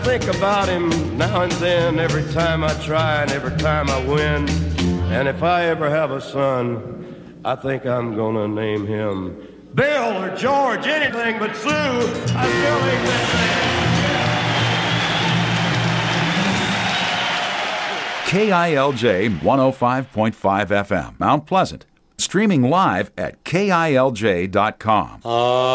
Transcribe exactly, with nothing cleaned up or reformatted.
Think about him now and then, every time I try and every time I win. And if I ever have a son, I think I'm gonna name him Bill or George, anything but Sue. I still think that. K I L J one oh five point five F M, Mount Pleasant. Streaming live at K I L J dot com. Uh...